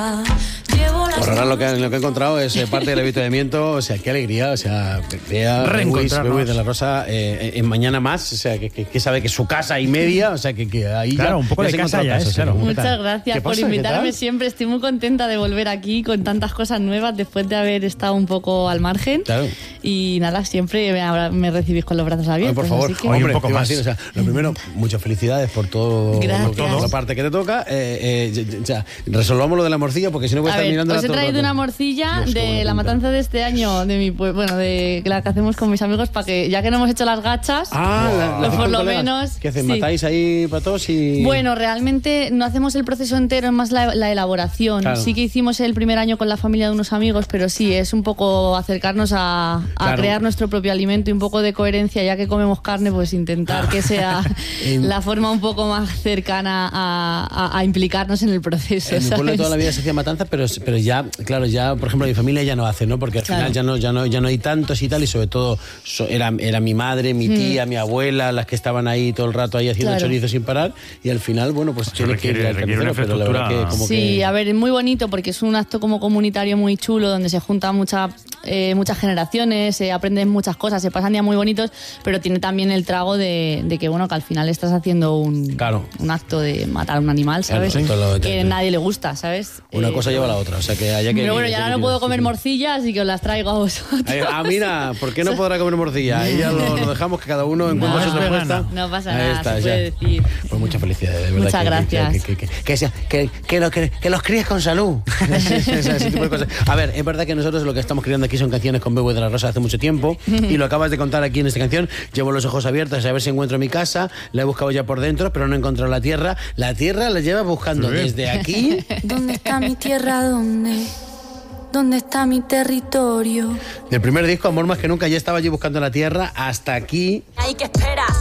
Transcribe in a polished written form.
Por ahora lo que he encontrado es parte del avituallamiento, o sea, qué alegría, o sea, vea Luis de la Rosa en Mañana Más, o sea, que sabe que es su casa y media, o sea, que ahí claro, ya... un poco de casa ya es, claro. Muchas gracias por invitarme siempre, estoy muy contenta de volver aquí con tantas cosas nuevas después de haber estado un poco al margen. Claro. Y nada, siempre me recibís con los brazos abiertos. Por favor, así que... un poco más. Decir, o sea, lo primero, muchas felicidades por todo, la parte que te toca. Resolvamos lo de la morcilla, porque si no voy a estar mirando... Os he traído una morcilla de la matanza de este año, de mi de la que hacemos con mis amigos, para que, ya que no hemos hecho las gachas, por lo menos... ¿Qué hacen? ¿Matáis ahí para todos? Bueno, realmente no hacemos el proceso entero, es más la elaboración. Claro. Sí que hicimos el primer año con la familia de unos amigos, pero sí, es un poco acercarnos a crear nuestro propio alimento y un poco de coherencia, ya que comemos carne, pues intentar que sea la forma un poco más cercana a implicarnos en el proceso. En mi pueblo toda la vida se hacía matanza, pero ya, claro, ya, por ejemplo, mi familia ya no hace, ¿no? Porque al final ya no hay tantos y tal, y sobre todo era mi madre, mi tía, mi abuela, las que estaban ahí todo el rato ahí haciendo chorizo sin parar, y al final, bueno, pues tiene que ir al carnicero, pero la verdad que como que... a ver, es muy bonito porque es un acto como comunitario muy chulo, donde se juntan muchas generaciones, se aprenden muchas cosas, se pasan días muy bonitos, pero tiene también el trago de que, bueno, que al final estás haciendo un acto de matar a un animal, ¿sabes? Que a nadie le gusta, ¿sabes? Una cosa lleva a la otra, o sea que haya que... Pero bueno, ya no puedo comer morcillas, así que os las traigo a vosotros. Mira, ¿por qué no podrá comer morcilla? Ahí ya lo dejamos, que cada uno encuentre su respuesta. No pasa nada, se puede decir. Pues muchas felicidades, de verdad. Muchas gracias. Que los críes con salud. Ese tipo de cosas. A ver, es verdad que nosotros lo que estamos creando aquí son canciones con Bebo de la Rosa hace mucho tiempo, y lo acabas de contar aquí en esta canción. Llevo los ojos abiertos a ver si encuentro mi casa, la he buscado ya por dentro, pero no he encontrado la tierra. La tierra la lleva buscando desde aquí. ¿Dónde está mi tierra? ¿Dónde está mi territorio? Del primer disco, Amor Más Que Nunca, ya estaba yo buscando la tierra, hasta aquí. Ay, ¿qué esperas?